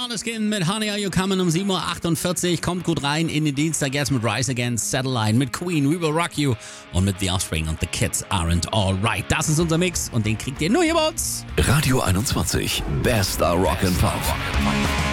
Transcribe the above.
Måneskin mit Honey Are You Coming um 7.48 Uhr. Kommt gut rein in den Dienstag jetzt mit Rise Against Satellite, mit Queen, We Will Rock You und mit The Offspring und The Kids Aren't Alright. Das ist unser Mix und den kriegt ihr nur hier bei uns. Radio 21, bester Rock'n'Pop.